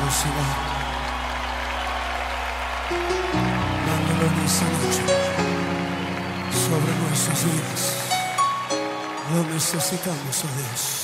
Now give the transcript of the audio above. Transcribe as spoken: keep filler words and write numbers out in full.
generosidad. Dándolo en esa noche sobre nuestros días. Lo necesitamos, oh Dios.